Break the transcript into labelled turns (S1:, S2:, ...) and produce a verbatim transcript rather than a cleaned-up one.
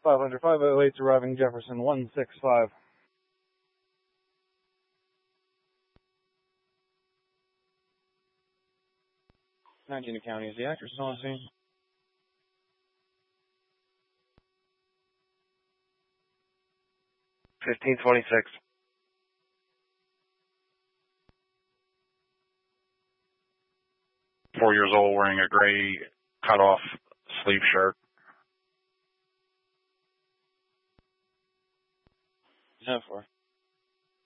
S1: five hundred, five oh eight arriving Jefferson one six five. nineteen County is the actress on scene.
S2: fifteen twenty-six.
S3: Four years old, wearing a gray cut-off sleeve shirt.
S1: ten four.